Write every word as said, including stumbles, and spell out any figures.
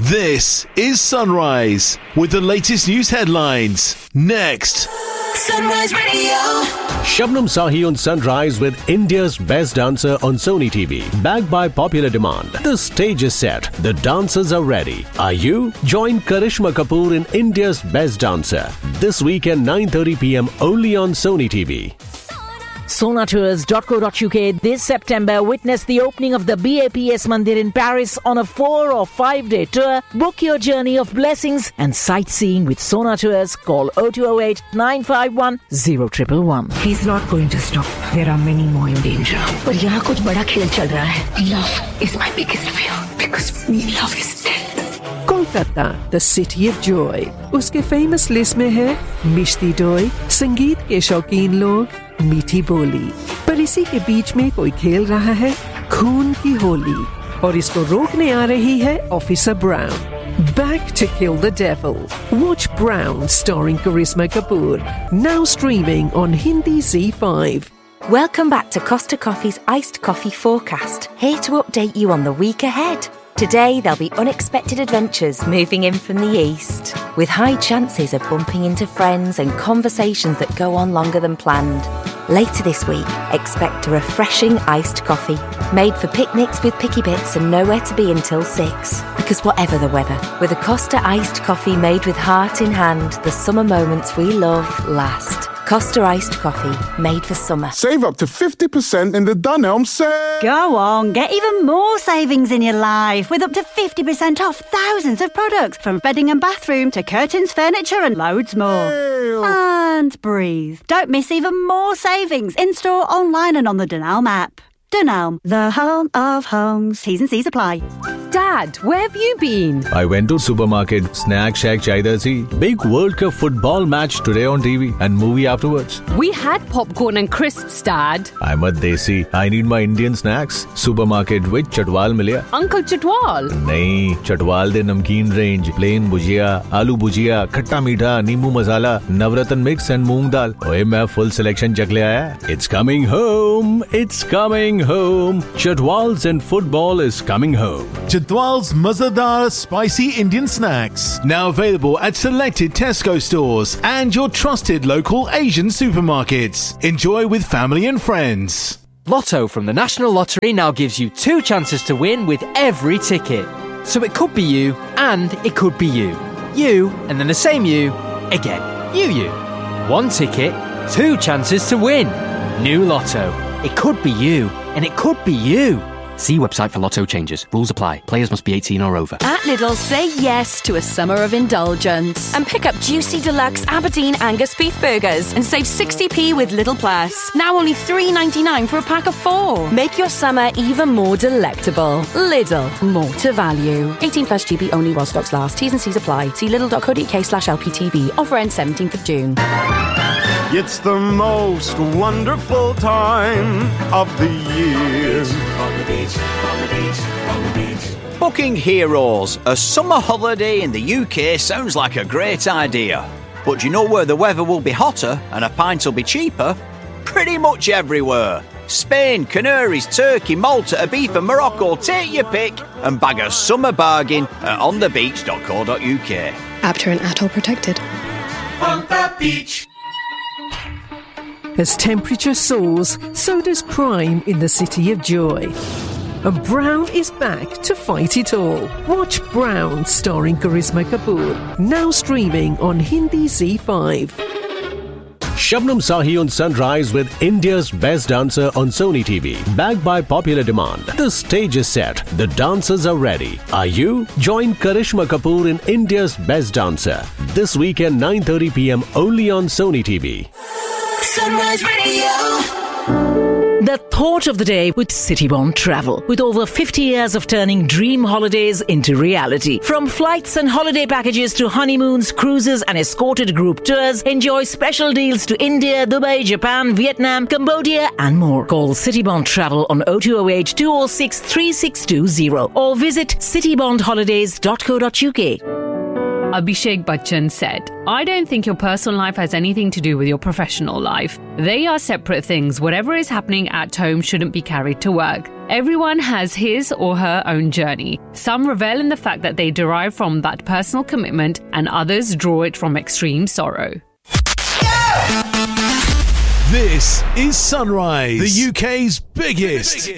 This is Sunrise with the latest news headlines. Next. Sunrise Radio. Shabnam Sahi on Sunrise with India's Best Dancer on Sony T V. Backed by popular demand. The stage is set. The dancers are ready. Are you? Join Karishma Kapoor in India's Best Dancer. This weekend nine thirty p.m. only on Sony T V. Sona Tours dot co dot uk this September witness the opening of the B A P S Mandir in Paris on a four or five day tour. Book your journey of blessings and sightseeing with Sona Tours. Call oh two oh eight, nine five one, oh one one one. He's not going to stop. There are many more in danger. But यहाँ कुछ बड़ा खेल चल रहा है. Love is my biggest fear because me love is dead. Kolkata, the city of joy. उसके famous list में है मिश्ती डोई, संगीत के शौकीन लोग, मीठी बोली. पर इसी के बीच में कोई खेल रहा है खून की होली और इसको रोकने आ रही है officer brown. Back to kill the devil. Watch Brown starring Karisma Kapoor. Now streaming on Hindi Z five. Welcome back to Costa Coffee's Iced Coffee Forecast. Here to update you on the week ahead. Today, there'll be unexpected adventures moving in from the east, with high chances of bumping into friends and conversations that go on longer than planned. Later this week, expect a refreshing iced coffee, made for picnics with picky bits and nowhere to be until six. Because whatever the weather, with a Costa iced coffee made with heart in hand, the summer moments we love last. Costa iced coffee, made for summer. Save up to fifty percent in the Dunelm sale. Go on, get even more savings in your life with up to fifty percent off thousands of products from bedding and bathroom to curtains, furniture and loads more. Ew. And breathe. Don't miss even more savings in-store, online and on the Dunelm app. Dunelm, the home of homes. T's and C's apply. Dad, where have you been? I went to supermarket, snack shack chahiye thi. Big World Cup football match today on T V and movie afterwards. We had popcorn and crisps, Dad. I'm a desi. I need my Indian snacks. Supermarket with Chatwal milya. Uncle Chatwal? Nahi, Chatwal de namkeen range, plain bhujia, aloo bhujia, khatta meetha, neembu masala, navratan mix and moong dal. Oye, main full selection chak le aaya. It's coming home. It's coming home. Chatwal's and football is coming home. Chatwal's Mazadar Spicy Indian Snacks. Now available at selected Tesco stores and your trusted local Asian supermarkets. Enjoy with family and friends. Lotto from the National Lottery now gives you two chances to win with every ticket. So it could be you and it could be you. You and then the same you again. You, you. One ticket, two chances to win. New Lotto. It could be you and it could be you. See website for Lotto changes. Rules apply. Players must be eighteen or over. At Lidl, say yes to a summer of indulgence and pick up juicy deluxe Aberdeen Angus beef burgers and save sixty p with Lidl Plus. Now only three ninety-nine for a pack of four. Make your summer even more delectable. Lidl, more to value. eighteen plus G B only while stocks last. T's and C's apply. See lidl.co.uk slash LPTV. Offer ends seventeenth of June. It's the most wonderful time of the year. On the beach, on the beach, on the beach. Booking Heroes. A summer holiday in the U K sounds like a great idea. But do you know where the weather will be hotter and a pint will be cheaper? Pretty much everywhere. Spain, Canaries, Turkey, Malta, Ibiza, Morocco. Take your pick and bag a summer bargain at on the beach dot co dot uk. After and atoll protected. On the beach. As temperature soars, so does crime in the city of joy. And Brown is back to fight it all. Watch Brown starring Karisma Kapoor. Now streaming on Hindi Z five. Shabnam Sahi on Sunrise with India's Best Dancer on Sony T V. Backed by popular demand. The stage is set. The dancers are ready. Are you? Join Karishma Kapoor in India's Best Dancer. This weekend nine thirty p.m. only on Sony T V. Sunrise Radio. The thought of the day with Citybond Travel. With over fifty years of turning dream holidays into reality. From flights and holiday packages to honeymoons, cruises and escorted group tours, enjoy special deals to India, Dubai, Japan, Vietnam, Cambodia and more. Call Citybond Travel on oh two oh eight, two oh six, three six two oh or visit citybond holidays dot co dot uk. Abhishek Bachchan said, I don't think your personal life has anything to do with your professional life. They are separate things. Whatever is happening at home shouldn't be carried to work. Everyone has his or her own journey. Some revel in the fact that they derive from that personal commitment, and others draw it from extreme sorrow. This is Sunrise, the U K's biggest